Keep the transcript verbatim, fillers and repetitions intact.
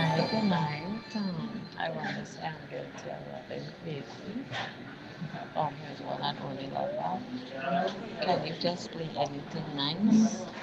Good night. Um, I want to say I'm guilty of loving quickly. Um, here's one I only love that. Can you just play anything nice?